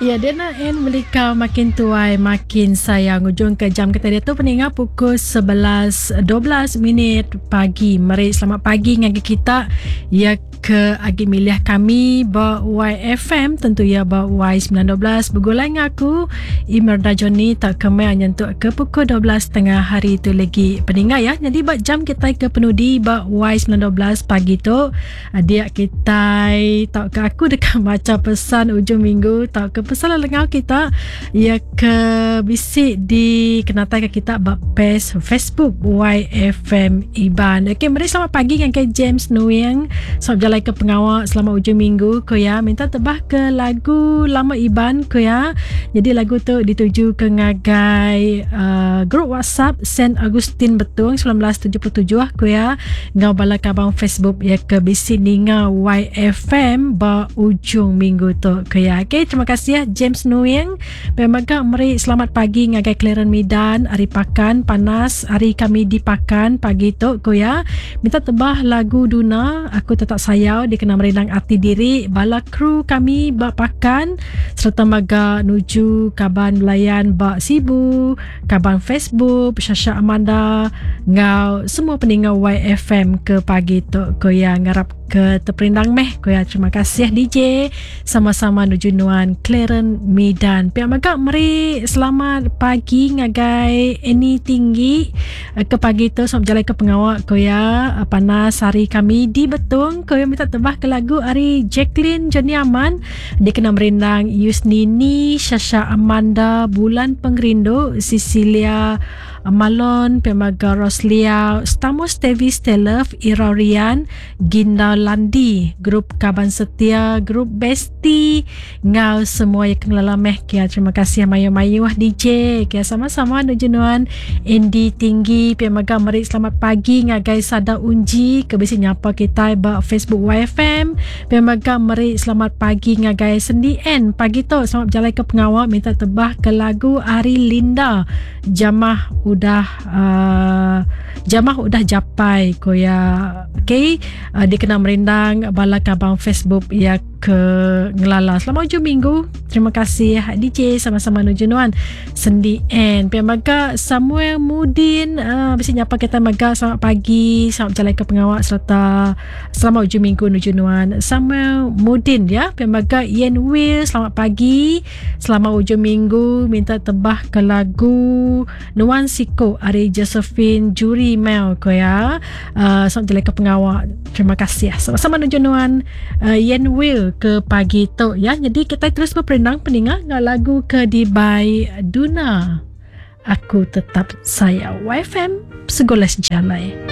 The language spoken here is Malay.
Ya, dia nak mereka makin tuai makin sayang. Ujung ke jam kita dia tu peninggal pukul 11.12 minit pagi. Mari selamat pagi ngagi kita. Ya ke agi milih kami ba YFM tentu ya ba Y19 bergulai dengan aku Imelda Joni tak kemai nyentuk ke pukul 12 tengah hari tu lagi peninggal ya. Jadi ba jam kita ke penudi ba Y19 pagi tu dia kita tak ke aku dekat baca pesan ujung minggu tak ke pesan lengau kita ya ke bisik di kenatai ke kita ba page Facebook YFM Iban. Okey, mari selamat pagi dengan ke James Nguyen jalan ke pengawal selama ujung minggu ko ya. Minta tebah ke lagu lama Iban ko ya. Jadi lagu tu dituju ke ngagai grup WhatsApp Saint Augustine Betung 1977 ko ya. Ngau bala kabang Facebook ya ke bisi ninga YFM ba ujung minggu tu ko ya. Okay, terima kasih ya James Nguyen. Pemaga mari selamat pagi ngagai Clearan Medan hari pakan panas hari kami di pakan pagi tu ko ya. Minta tebah lagu Duna aku tetap sayang dia kena merindang hati diri bala kru kami bak pakan serta maga nuju kaban belayan bak Sibu kaban Facebook Syasha Amanda ngau semua peninggal YFM ke pagi tu ko yang ngarap ke terperindang meh ko ya. Terima kasih DJ sama-sama nuju nuan Clearan Medan. Pihak maga mari selamat pagi ngagai ini tinggi ke pagi tu sama jalan ke pengawal ko ya. Panas hari kami di Betung ko ya. Minta tebah ke lagu hari Jacqueline Joni Aman dia kena merindang Yusnini Syasha Amanda Bulan Pengrindu Cecilia Malon Pemaga Roslia Stamos Tevi Stelov Irarian Ginda Landi grup Kaban Setia grup Besti ngau semua yang kenal meh kia. Terima kasih mayu-mayu wah DJ kia sama-sama nujunuan Indi Tinggi Pemaga mari selamat pagi ngagai Sada Unji kebisi nyapa kita ba Facebook YFM. Pemaga mari selamat pagi ngagai Sendi N pagi tu selamat berjalan ke pengawal. Minta tebah ke lagu Ari Linda Jamah udah japai ko ya. Okay, dia kena merindang bala kabang Facebook ya ke ngelala selama ujung minggu. Terima kasih DJ sama-sama nujunuan Sendi N Pemaga Samuel Mudin bisa nyapa kita maga selamat pagi selamat jalan ke pengawal serta selama ujung minggu nujunuan Samuel Mudin ya. Pemaga Ian Will selamat pagi selama ujung minggu. Minta tebah ke lagu Nuan Siko Ari Josephine Juri Mel ko ya. Selamat jalan ke pengawal. Terima kasih ya sama-sama nujunuan Ian Will ke pagi tu ya. Jadi kita terus berperindang peninggal dengan lagu ke di by Duna Aku Tetap Sayang YFM Segolas Jalai.